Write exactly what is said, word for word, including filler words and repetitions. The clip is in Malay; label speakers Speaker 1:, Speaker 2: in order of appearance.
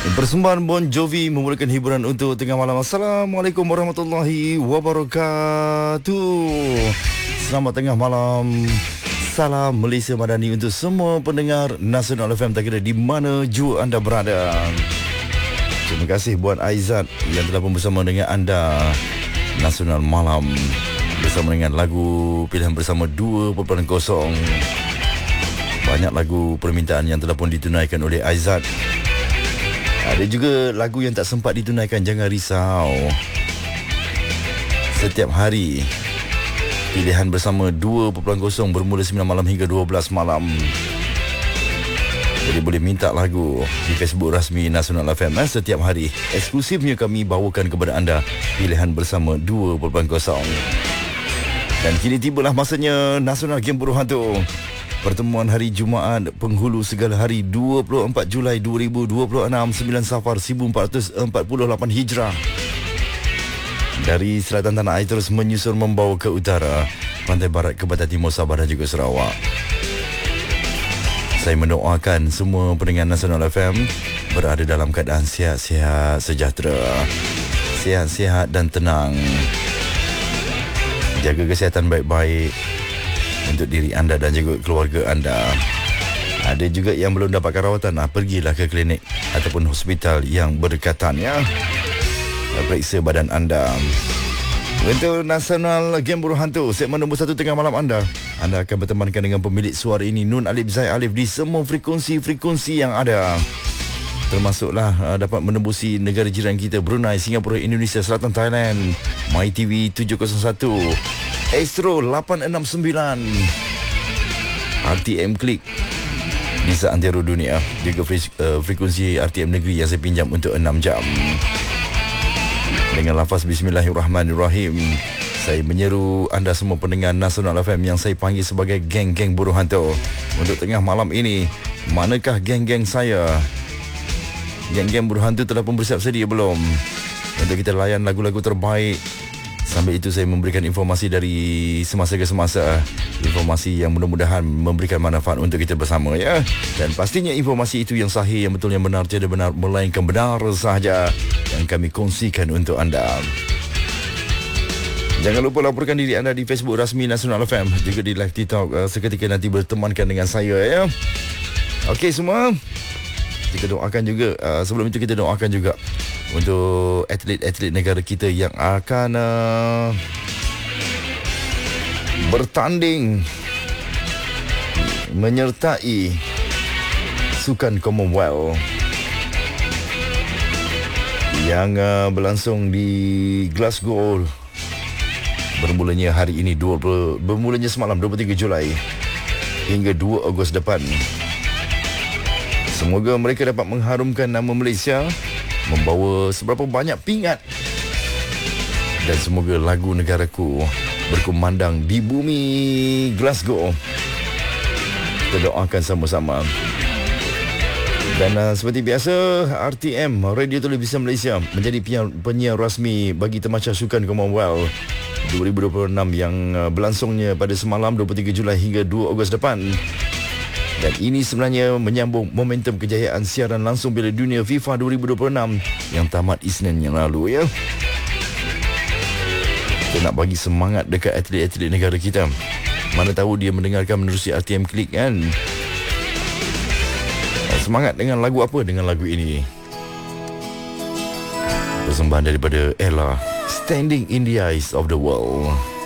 Speaker 1: Persembahan Bon Jovi memulakan hiburan untuk tengah malam. Assalamualaikum warahmatullahi wabarakatuh. Selamat tengah malam. Salam Malaysia Madani untuk semua pendengar Nasional F M, tak kira di mana jua anda berada. Terima kasih buat Aizat yang telah pun bersama dengan anda Nasional Malam, bersama dengan lagu pilihan bersama dua titik kosong. Banyak lagu permintaan yang telah pun ditunaikan oleh Aizat. Ada juga lagu yang tak sempat ditunaikan, jangan risau. Setiap hari pilihan bersama dua titik kosong bermula sembilan malam hingga dua belas malam. Jadi boleh minta lagu di Facebook rasmi Nasional F M eh? Setiap hari eksklusifnya kami bawakan kepada anda pilihan bersama dua titik kosong. Dan kini tibalah masanya Nasional Game Buruh Hantu. Pertemuan hari Jumaat penghulu segala hari dua puluh empat Julai dua ribu dua puluh enam, sembilan Safar seribu empat ratus empat puluh lapan Hijrah. Dari selatan tanah air terus menyusul membawa ke utara, pantai barat ke barat timur Sabah dan juga Sarawak. Saya mendoakan semua pendengar Nasional F M berada dalam keadaan sihat-sihat, sejahtera, sihat-sihat dan tenang. Jaga kesihatan baik-baik untuk diri anda dan juga keluarga anda. Ada juga yang belum dapatkan rawatan, ah, pergilah ke klinik ataupun hospital yang berdekatan ya. Periksa badan anda. Untuk Nasional Game Buruh Hantu, segmen nombor satu tengah malam anda. Anda akan bertemankan dengan pemilik suara ini, Nun Alif Zai Alif, di semua frekuensi-frekuensi yang ada. Termasuklah uh, dapat menembusi negara jiran kita, Brunei, Singapura, Indonesia, Selatan, Thailand, MyTV tujuh kosong satu, Astro lapan enam sembilan, R T M Klik di seantero dunia. Juga fre- uh, frekuensi R T M Negeri yang saya pinjam untuk enam jam. Dengan lafaz Bismillahirrahmanirrahim, saya menyeru anda semua pendengar Nasional F M yang saya panggil sebagai geng-geng buruh hantu untuk tengah malam ini. Manakah geng-geng saya? Geng-geng buruh hantu telah pun bersiap sedia belum untuk kita layan lagu-lagu terbaik? Sambil itu saya memberikan informasi dari semasa ke semasa, informasi yang mudah-mudahan memberikan manfaat untuk kita bersama ya. Dan pastinya informasi itu yang sahih, yang betul, yang benar, tiada benar melainkan benar sahaja yang kami kongsikan untuk anda. Jangan lupa laporkan diri anda di Facebook rasmi Nasional F M, juga di live TikTok uh, seketika nanti bertemankan dengan saya ya. Okey semua, kita doakan juga uh, sebelum itu kita doakan juga untuk atlet-atlet negara kita yang akan uh, bertanding menyertai Sukan Commonwealth yang uh, berlangsung di Glasgow. Bermulanya hari ini dua puluh, bermulanya semalam dua puluh tiga Julai hingga dua Ogos depan. Semoga mereka dapat mengharumkan nama Malaysia, membawa seberapa banyak pingat, dan semoga lagu negaraku berkumandang di bumi Glasgow. Kita doakan sama-sama. Dan uh, seperti biasa, R T M, Radio Televisi Malaysia, menjadi penyiar, penyiar rasmi bagi Temasyar Sukan Commonwealth dua ribu dua puluh enam yang uh, berlangsungnya pada semalam dua puluh tiga Julai hingga dua Ogos depan. Dan ini sebenarnya menyambung momentum kejayaan siaran langsung Piala Dunia FIFA dua ribu dua puluh enam yang tamat Isnin yang lalu ya. Kita nak bagi semangat dekat atlet-atlet negara kita. Mana tahu dia mendengarkan menerusi R T M Klik kan. Semangat dengan lagu apa? Dengan lagu ini. Persembahan daripada Ella, Standing in the Eyes of the World.